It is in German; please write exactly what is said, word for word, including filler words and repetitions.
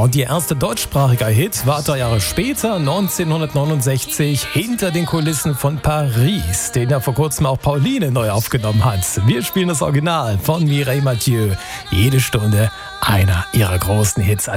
Und ihr erster deutschsprachiger Hit war drei Jahre später, neunzehnhundertneunundsechzig, Hinter den Kulissen von Paris, den ja vor kurzem auch Pauline neu aufgenommen hat. Wir spielen das Original von Mireille Mathieu. Jede Stunde einer ihrer großen Hits.